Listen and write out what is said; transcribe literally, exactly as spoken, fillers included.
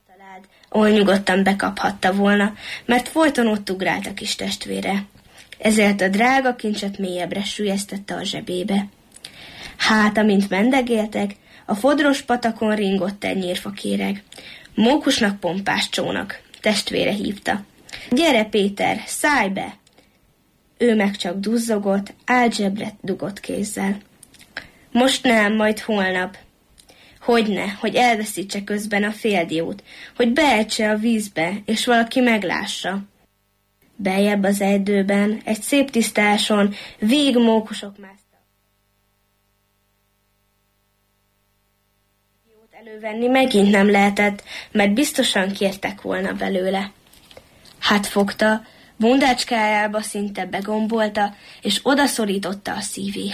talált, ahol nyugodtan bekaphatta volna, mert folyton ott ugrált a kis testvére. Ezért a drága kincset mélyebbre süllyesztette a zsebébe. Hát, amint mendegéltek, a fodros patakon ringott egy nyírfakéreg. Mókusnak pompás csónak, testvére hívta. Gyere, Péter, szállj be! Ő meg csak duzzogott, álgyzsebre dugott kézzel. Most nem, majd holnap. Hogyne, hogy elveszítse közben a féldiót, hogy beejtse a vízbe, és valaki meglássa. Beljebb az erdőben, egy szép tisztáson, végig mókusok másztak. Jót elővenni megint nem lehetett, mert biztosan kértek volna belőle. Hát fogta, bundácskájába szinte begombolta, és odaszorította a szívéhez.